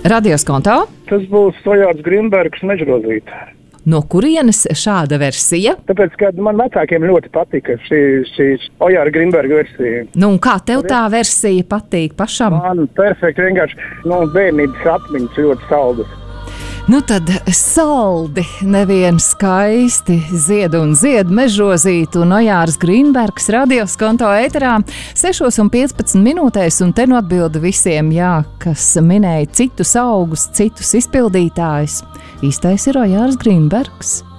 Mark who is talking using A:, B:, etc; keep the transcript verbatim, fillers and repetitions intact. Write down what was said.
A: Radioskonto?
B: Tas būs Ojārs Grinbergs Mežrozīte.
A: No kurienes šāda versija?
B: Tāpēc, ka man vecākiem ļoti patika šī, šī Ojāra Grinberga versija.
A: Nu, un kā tev tā versija patīk pašam?
B: Man perfekti, vienkārši, nu, bērnības atmiņas ļoti saldas.
A: Nu tad saldi, nevien skaisti zied un zied Mežrozīte un Ojārs Grinbergs Radioskonto ēterā sešos un piecpadsmit minūtēs, un te nu atbilda visiem, jā, kas minēja citus augus, citus izpildītājus. Īstais ir Ojārs Grinbergs.